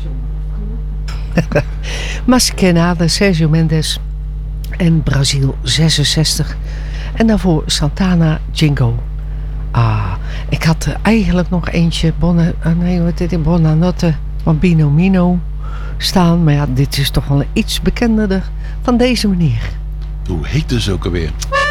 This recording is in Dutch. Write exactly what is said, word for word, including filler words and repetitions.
Maskenada, Sergio Mendes en Brazil zesenzestig. En daarvoor Santana, Jingo. Ah, ik had er eigenlijk nog eentje, Bonne, uh, nee, wat is dit? Bonanotte, Bambino Mino staan. Maar ja, dit is toch wel iets bekender van deze manier. Hoe heet dus ook alweer?